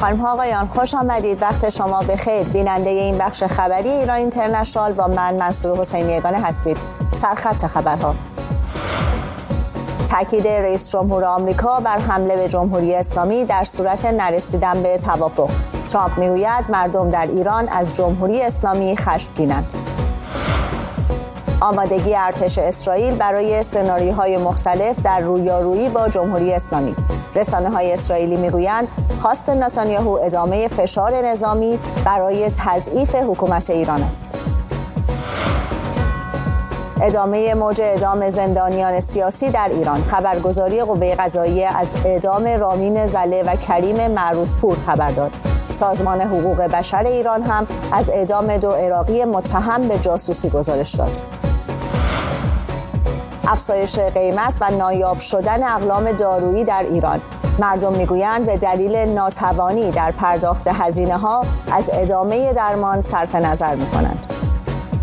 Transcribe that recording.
خانم آقایان، خوش آمدید. وقت شما بخیر. بیننده این بخش خبری ایران اینترنشنال با من منصور حسینی یگانه هستید. سرخط خبرها: تاکید رئیس جمهور آمریکا بر حمله به جمهوری اسلامی در صورت نرسیدن به توافق. ترامپ میگوید مردم در ایران از جمهوری اسلامی خشمگینند. آمادگی ارتش اسرائیل برای سناریوهای مختلف در رویارویی با جمهوری اسلامی. رسانه‌های اسرائیلی میگویند خواست نتانیاهو ادامه فشار نظامی برای تضعیف حکومت ایران است. ادامه موج اعدام زندانیان سیاسی در ایران. خبرگزاری قوه قضاییه از اعدام رامین زله و کریم معروفپور خبر داد. سازمان حقوق بشر ایران هم از اعدام 2 عراقی متهم به جاسوسی گزارش داد. افزایش قیمت و نایاب شدن اقلام دارویی در ایران. مردم میگویند به دلیل ناتوانی در پرداخت هزینه‌ها از ادامه درمان صرف نظر می‌کنند.